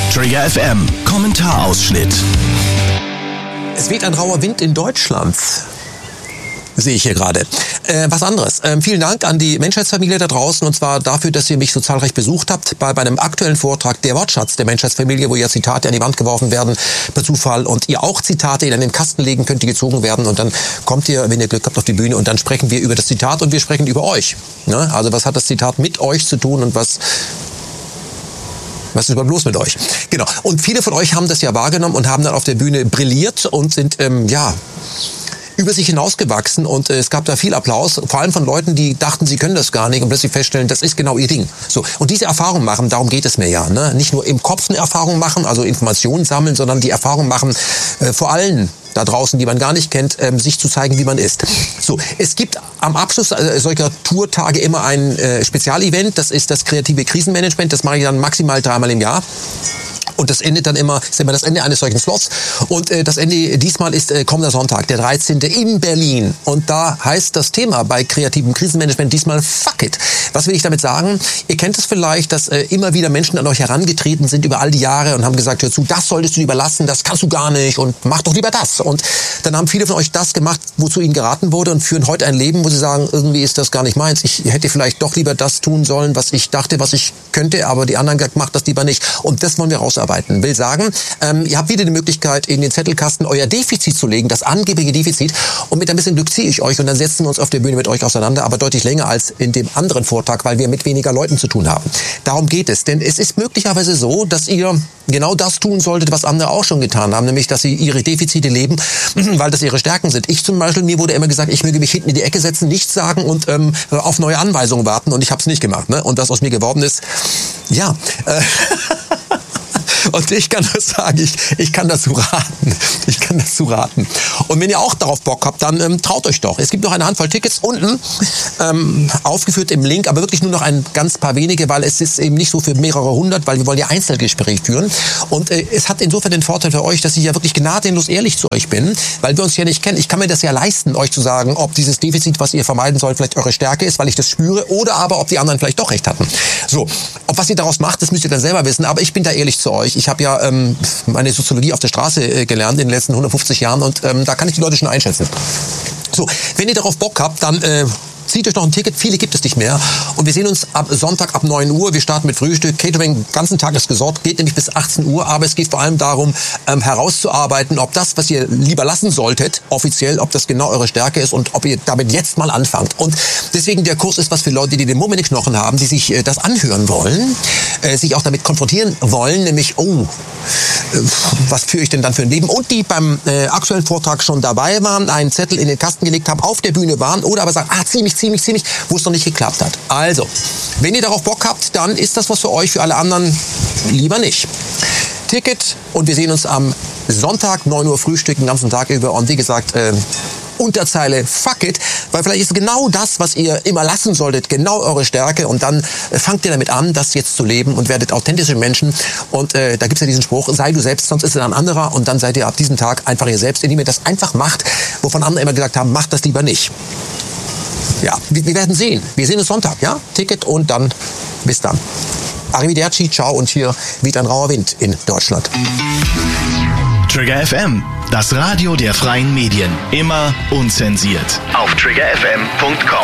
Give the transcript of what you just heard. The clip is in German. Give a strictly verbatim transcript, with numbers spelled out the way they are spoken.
Trigger F M, Kommentarausschnitt. Es weht ein rauer Wind in Deutschland, sehe ich hier gerade. Äh, was anderes. Ähm, vielen Dank an die Menschheitsfamilie da draußen, und zwar dafür, dass ihr mich so zahlreich besucht habt bei meinem aktuellen Vortrag Der Wortschatz der Menschheitsfamilie, wo ja Zitate an die Wand geworfen werden per Zufall und ihr auch Zitate in einen Kasten legen könnt, die gezogen werden, und dann kommt ihr, wenn ihr Glück habt, auf die Bühne und dann sprechen wir über das Zitat und wir sprechen über euch. Ne? Also was hat das Zitat mit euch zu tun und was... Was ist überhaupt los mit euch? Genau. Und viele von euch haben das ja wahrgenommen und haben dann auf der Bühne brilliert und sind, ähm, ja... über sich hinausgewachsen, und äh, es gab da viel Applaus, vor allem von Leuten, die dachten, sie können das gar nicht und plötzlich feststellen, das ist genau ihr Ding. So, und diese Erfahrung machen, darum geht es mir ja, ne? Nicht nur im Kopf eine Erfahrung machen, also Informationen sammeln, sondern die Erfahrung machen, äh, vor allen da draußen, die man gar nicht kennt, ähm, sich zu zeigen, wie man ist. So, es gibt am Abschluss äh, solcher Tourtage immer ein äh, Spezialevent, das ist das kreative Krisenmanagement, das mache ich dann maximal dreimal im Jahr. Und das endet dann immer, ist immer das Ende eines solchen Slots. Und äh, das Ende diesmal ist äh, kommender Sonntag, der dreizehnte in Berlin. Und da heißt das Thema bei kreativem Krisenmanagement diesmal Fuck it. Was will ich damit sagen? Ihr kennt es vielleicht, dass äh, immer wieder Menschen an euch herangetreten sind über all die Jahre und haben gesagt, hör zu, das solltest du lieber lassen, das kannst du gar nicht und mach doch lieber das. Und dann haben viele von euch das gemacht, wozu ihnen geraten wurde, und führen heute ein Leben, wo sie sagen, irgendwie ist das gar nicht meins. Ich hätte vielleicht doch lieber das tun sollen, was ich dachte, was ich könnte, aber die anderen gesagt, macht das lieber nicht. Und das wollen wir rausarbeiten. Will sagen, ähm, ihr habt wieder die Möglichkeit, in den Zettelkasten euer Defizit zu legen, das angebliche Defizit, und mit ein bisschen Glück ziehe ich euch und dann setzen wir uns auf der Bühne mit euch auseinander, aber deutlich länger als in dem anderen Vortrag, weil wir mit weniger Leuten zu tun haben. Darum geht es, denn es ist möglicherweise so, dass ihr genau das tun solltet, was andere auch schon getan haben, nämlich, dass sie ihre Defizite leben, weil das ihre Stärken sind. Ich zum Beispiel, mir wurde immer gesagt, ich möge mich hinten in die Ecke setzen, nichts sagen und ähm, auf neue Anweisungen warten, und ich habe es nicht gemacht. Ne? Und das aus mir geworden ist, ja... Äh Und ich kann nur sagen, ich, ich kann dazu raten. Ich kann dazu raten. Und wenn ihr auch darauf Bock habt, dann ähm, traut euch doch. Es gibt noch eine Handvoll Tickets unten, ähm, aufgeführt im Link, aber wirklich nur noch ein ganz paar wenige, weil es ist eben nicht so für mehrere hundert, weil wir wollen ja Einzelgespräche führen. Und äh, es hat insofern den Vorteil für euch, dass ich ja wirklich gnadenlos ehrlich zu euch bin, weil wir uns ja nicht kennen. Ich kann mir das ja leisten, euch zu sagen, ob dieses Defizit, was ihr vermeiden sollt, vielleicht eure Stärke ist, weil ich das spüre, oder aber ob die anderen vielleicht doch recht hatten. So, ob was ihr daraus macht, das müsst ihr dann selber wissen, aber ich bin da ehrlich zu euch. Ich habe ja ähm, meine Soziologie auf der Straße äh, gelernt in den letzten hundertfünfzig Jahren, und ähm, da kann ich die Leute schon einschätzen. So, wenn ihr darauf Bock habt, dann äh, zieht euch noch ein Ticket, viele gibt es nicht mehr. Und wir sehen uns ab Sonntag ab neun Uhr. Wir starten mit Frühstück. Catering, den ganzen Tag ist gesorgt, geht nämlich bis achtzehn Uhr. Aber es geht vor allem darum, ähm, herauszuarbeiten, ob das, was ihr lieber lassen solltet, offiziell, ob das genau eure Stärke ist und ob ihr damit jetzt mal anfangt. Und deswegen der Kurs ist was für Leute, die den Mumm in den Knochen haben, die sich äh, das anhören wollen, äh, sich auch damit konfrontieren wollen, nämlich, oh, äh, was führe ich denn dann für ein Leben? Und die beim äh, aktuellen Vortrag schon dabei waren, einen Zettel in den Kasten gelegt haben, auf der Bühne waren oder aber sagen, ah, zieh mich, ziemlich, ziemlich, wo es noch nicht geklappt hat. Also, wenn ihr darauf Bock habt, dann ist das was für euch, für alle anderen lieber nicht. Ticket, und wir sehen uns am Sonntag, neun Uhr Frühstück, den ganzen Tag über, und wie gesagt, äh, Unterzeile, fuck it, weil vielleicht ist genau das, was ihr immer lassen solltet, genau eure Stärke, und dann äh, fangt ihr damit an, das jetzt zu leben und werdet authentische Menschen, und äh, da gibt's ja diesen Spruch, sei du selbst, sonst ist es ein anderer, und dann seid ihr ab diesem Tag einfach ihr selbst, indem ihr das einfach macht, wovon andere immer gesagt haben, macht das lieber nicht. Ja, wir, wir werden sehen. Wir sehen uns Sonntag, ja? Ticket, und dann bis dann. Arrivederci, ciao, und hier weht ein rauer Wind in Deutschland. Trigger F M, das Radio der freien Medien. Immer unzensiert. Auf trigger f m punkt com.